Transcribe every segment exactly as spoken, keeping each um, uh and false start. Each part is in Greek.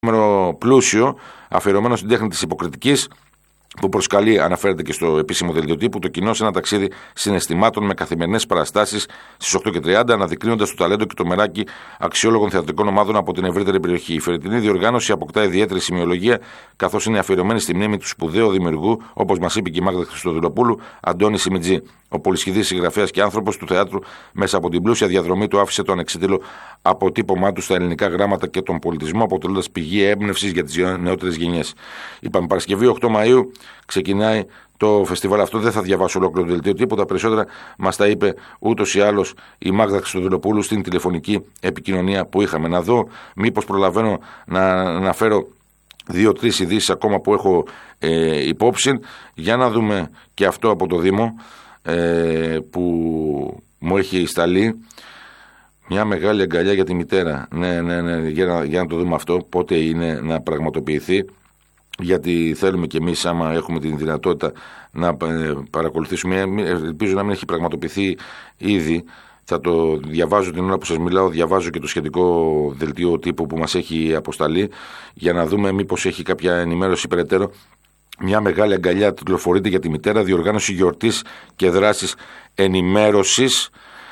νούμερο πλούσιο, αφιερωμένο στην τέχνη της υποκριτικής, που προσκαλεί, αναφέρεται και στο επίσημο δελτίο τύπου, το κοινό σε ένα ταξίδι συναισθημάτων με καθημερινές παραστάσεις στις οκτώ και τριάντα, αναδεικνύοντας το ταλέντο και το μεράκι αξιόλογων θεατρικών ομάδων από την ευρύτερη περιοχή. Η φετινή διοργάνωση αποκτά ιδιαίτερη σημειολογία, καθώς είναι αφιερωμένη στη μνήμη του σπουδαίου δημιουργού, όπως μας είπε και η Μάγδα Χριστοδουλοπούλου, Αντώνη Σιμιτζή. Ο πολυσχηδής συγγραφέας και άνθρωπος του θεάτρου, μέσα από την πλούσια διαδρομή του, άφησε το ανεξίτηλο αποτύπωμά του στα ελληνικά γράμματα και τον πολιτισμό, αποτελώντας πηγή έμπνευσης για τις νεότερες γενιές. Είπαμε, Παρασκευή οκτώ Μαΐου ξεκινάει το φεστιβάλ αυτό. Δεν θα διαβάσω ολόκληρο το δελτίο τύπου. Τα περισσότερα μας τα είπε ούτως ή άλλως η Μάγδα Χριστοδουλοπούλου στην τηλεφωνική επικοινωνία που είχαμε. Να δω μήπως προλαβαίνω να αναφέρω δύο-τρεις ειδήσεις ακόμα που έχω ε, υπόψη, για να δούμε και αυτό από το Δήμο ε, που μου έχει σταλεί. Μια μεγάλη αγκαλιά για τη μητέρα. Ναι, ναι, ναι, για να, για να το δούμε αυτό, πότε είναι να πραγματοποιηθεί. Γιατί θέλουμε κι εμείς, άμα έχουμε την δυνατότητα, να παρακολουθήσουμε. Ελπίζω να μην έχει πραγματοποιηθεί ήδη. Θα το διαβάζω την ώρα που σας μιλάω, διαβάζω και το σχετικό δελτίο τύπου που μας έχει αποσταλεί, για να δούμε μήπως έχει κάποια ενημέρωση περαιτέρω. Μια μεγάλη αγκαλιά τηλεφορείται για τη μητέρα, διοργάνωση γιορτής και δράσης ενημέρωσης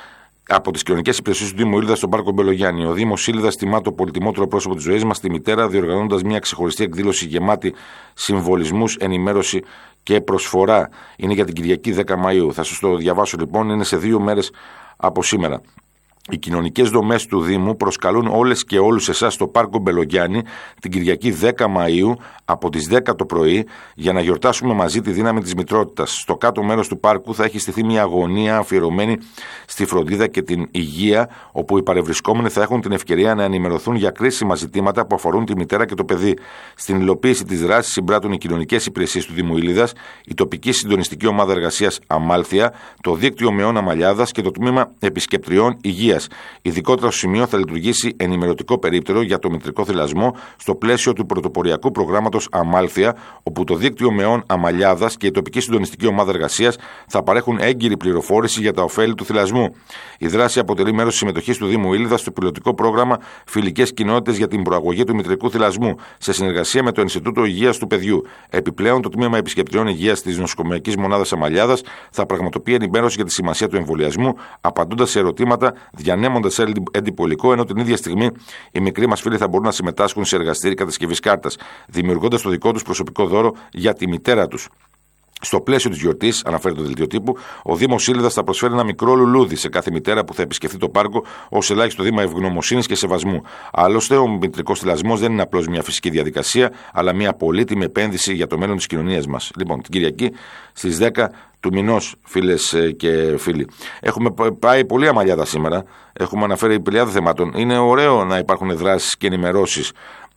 από τις κοινωνικές υπηρεσίες του Δήμου Ήλιδα στον Πάρκο Μπελογιάννη. Ο Δήμος Ήλιδα τιμά το πολυτιμότερο πρόσωπο της ζωής μας, τη μητέρα, διοργανώνοντας μια ξεχωριστή εκδήλωση γεμάτη συμβολισμούς, ενημέρωση και προσφορά. Είναι για την Κυριακή δέκα Μαΐου. Θα σας το διαβάσω λοιπόν, είναι σε δύο μέρες από σήμερα. Οι κοινωνικές δομές του Δήμου προσκαλούν όλες και όλους εσάς στο Πάρκο Μπελογιάννη την Κυριακή δέκα Μαΐου από τις δέκα το πρωί, για να γιορτάσουμε μαζί τη δύναμη της μητρότητας. Στο κάτω μέρος του πάρκου θα έχει στηθεί μια αγωνία αφιερωμένη στη φροντίδα και την υγεία, όπου οι παρευρισκόμενοι θα έχουν την ευκαιρία να ενημερωθούν για κρίσιμα ζητήματα που αφορούν τη μητέρα και το παιδί. Στην υλοποίηση της δράσης συμπράττουν οι κοινωνικές υπηρεσίες του Δήμου Ήλιδας, η τοπική συντονιστική ομάδα εργασίας Αμάλθεια, το δίκτυο Μεών Αμαλιάδας και το τμήμα επισκεπτριών υγείας. Ειδικότερα στο σημείο θα λειτουργήσει ενημερωτικό περίπτερο για το μητρικό θυλασμό στο πλαίσιο του πρωτοποριακού προγράμματος Αμάλθεια, όπου το δίκτυο Μεών Αμαλιάδας και η τοπική συντονιστική ομάδα εργασίας θα παρέχουν έγκυρη πληροφόρηση για τα ωφέλη του θυλασμού. Η δράση αποτελεί μέρος της συμμετοχής του Δήμου Ήλιδα στο πιλωτικό πρόγραμμα Φιλικές Κοινότητες για την προαγωγή του μητρικού θυλασμού, σε συνεργασία με το Ινστιτούτο Υγείας του Παιδιού. Επιπλέον, το τμήμα επισκεπτριών υγείας της νοσοκομειακής μονάδας Αμαλιάδας θα πραγματοποιεί ενημέρωση για τη σημασία του εμβολιασμού, απαντώντας σε ερωτήματα, διανέμοντας έντυπο υλικό, ενώ την ίδια στιγμή οι μικροί μας φίλοι θα μπορούν να συμμετάσχουν σε εργαστήρια κατασκευής κάρτας, δημιουργώντας το δικό τους προσωπικό δώρο για τη μητέρα τους. Στο πλαίσιο της γιορτής, αναφέρει το δελτίο τύπου, ο Δήμος Ήλιδας θα προσφέρει ένα μικρό λουλούδι σε κάθε μητέρα που θα επισκεφθεί το πάρκο, ως ελάχιστο δείγμα ευγνωμοσύνης και σεβασμού. Άλλωστε, ο μητρικός θυλασμός δεν είναι απλώς μια φυσική διαδικασία, αλλά μια πολύτιμη επένδυση για το μέλλον της κοινωνίας μας. Λοιπόν, την Κυριακή στις δέκα του μηνός, φίλες και φίλοι. Έχουμε πάει πολύ αμαλιάδα σήμερα. Έχουμε αναφέρει πλειάδα θεμάτων. Είναι ωραίο να υπάρχουν δράσεις και ενημερώσεις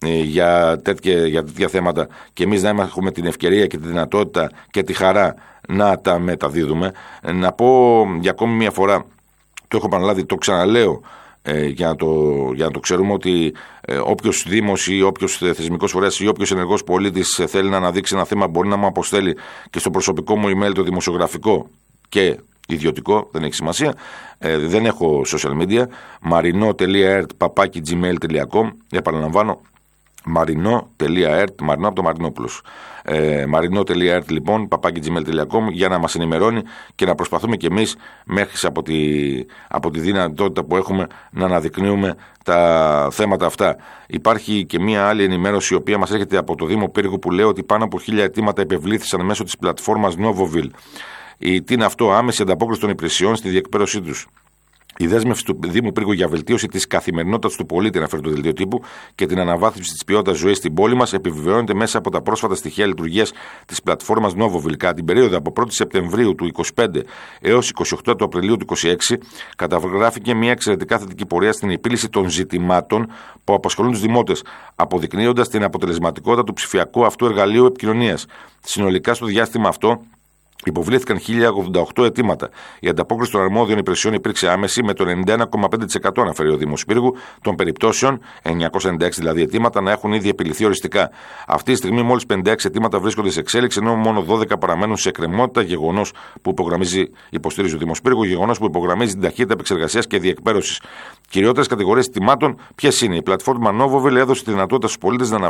για τέτοια, για τέτοια θέματα και εμείς να έχουμε την ευκαιρία και τη δυνατότητα και τη χαρά να τα μεταδίδουμε. Να πω για ακόμη μια φορά, το έχω επαναλάβει, το ξαναλέω, ε, για, να το, για να το ξέρουμε, ότι ε, όποιος Δήμος ή όποιος θεσμικός φορέας ή όποιος ενεργός πολίτης θέλει να αναδείξει ένα θέμα, μπορεί να μου αποστέλει και στο προσωπικό μου email, το δημοσιογραφικό και ιδιωτικό, δεν έχει σημασία, ε, δεν έχω social media, marino.ert παπάκι gmail τελεία com, επαναλαμβάνω, marino.ert, Μαρινό από το Μαρινόπουλος. Ε, marino.ert λοιπόν, παπάκι gmail τελεία com, για να μας ενημερώνει και να προσπαθούμε κι εμείς μέχρι από τη, από τη δυνατότητα που έχουμε να αναδεικνύουμε τα θέματα αυτά. Υπάρχει και μία άλλη ενημέρωση η οποία μας έρχεται από το Δήμο Πύργου, που λέει ότι πάνω από χίλια αιτήματα επευλήθησαν μέσω της πλατφόρμας Novoville. Η, τι είναι αυτό? Άμεση ανταπόκριση των υπηρεσιών στη διεκπαίρωσή τους. Η δέσμευση του Δήμου Πύργου για βελτίωση της καθημερινότητας του πολίτη, αναφέρει το δελτίο τύπου, και την αναβάθμιση της ποιότητας ζωής στην πόλη μας επιβεβαιώνεται μέσα από τα πρόσφατα στοιχεία λειτουργίας της πλατφόρμας Novoville. Κατά την περίοδο από πρώτη Σεπτεμβρίου του είκοσι πέντε έως είκοσι οκτώ του Απριλίου του είκοσι έξι, καταγράφηκε μια εξαιρετικά θετική πορεία στην επίλυση των ζητημάτων που απασχολούν τους δημότες, αποδεικνύοντας την αποτελεσματικότητα του ψηφιακού αυτού εργαλείου επικοινωνίας. Συνολικά στο διάστημα αυτό υποβλήθηκαν χίλια ογδόντα οκτώ αιτήματα. Η ανταπόκριση των αρμόδιων υπηρεσιών υπήρξε άμεση, με το ενενήντα ένα κόμμα πέντε τοις εκατό, αναφέρει ο Δήμος Πύργου, των περιπτώσεων, εννιακόσια ενενήντα έξι δηλαδή αιτήματα, να έχουν ήδη επιληθεί οριστικά. Αυτή τη στιγμή μόλις πενήντα έξι αιτήματα βρίσκονται σε εξέλιξη, ενώ μόνο δώδεκα παραμένουν σε εκκρεμότητα, γεγονός που υπογραμμίζει, υποστηρίζει ο Δήμος Πύργου, γεγονός που υπογραμμίζει την ταχύτητα επεξεργασίας και διεκπαίρωσης. Κυριότερες κατηγορίες αιτημάτων ποιες είναι? Η πλατφόρμα Novoville έδωσε τη δυνατότητα στους πολίτες να